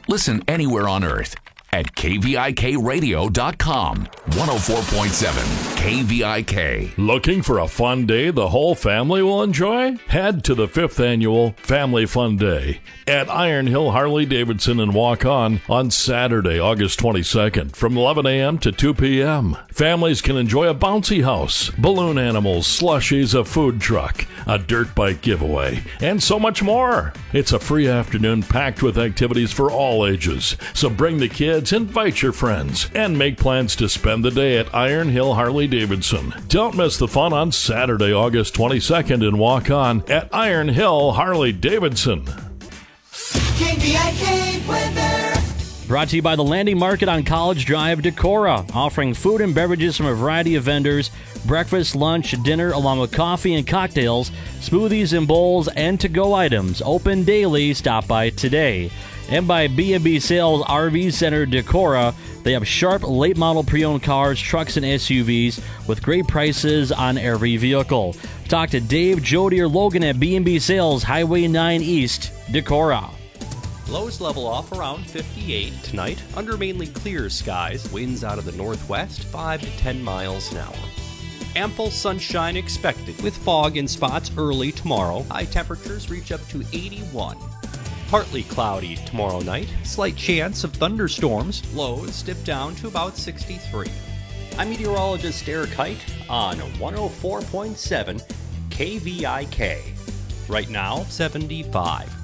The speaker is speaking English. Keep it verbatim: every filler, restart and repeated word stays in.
Listen anywhere on earth at K V I K radio dot com. one oh four point seven K V I K. Looking for a fun day the whole family will enjoy? Head to the fifth Annual Family Fun Day at Iron Hill Harley-Davidson and Walk On on Saturday, August twenty-second from eleven a.m. to two p.m. Families can enjoy a bouncy house, balloon animals, slushies, a food truck, a dirt bike giveaway, and so much more. It's a free afternoon packed with activities for all ages. So bring the kids, invite your friends, and make plans to spend the day at Iron Hill Harley-Davidson. Don't miss the fun on Saturday, August twenty-second and Walk On at Iron Hill Harley-Davidson. K V I K weather. Brought to you by the Landing Market on College Drive, Decorah, offering food and beverages from a variety of vendors, breakfast, lunch, dinner, along with coffee and cocktails, smoothies and bowls, and to-go items. Open daily. Stop by today. And by B and B Sales R V Center, Decorah. They have sharp, late-model pre-owned cars, trucks, and S U Vs with great prices on every vehicle. Talk to Dave, Jody, or Logan at B and B Sales, Highway nine East, Decorah. Lows level off around fifty-eight tonight under mainly clear skies. Winds out of the northwest, five to ten miles an hour. Ample sunshine expected with fog in spots early tomorrow. High temperatures reach up to eighty-one. Partly cloudy tomorrow night. Slight chance of thunderstorms. Lows dip down to about sixty-three. I'm meteorologist Eric Height on one oh four point seven K V I K. Right now, seventy-five.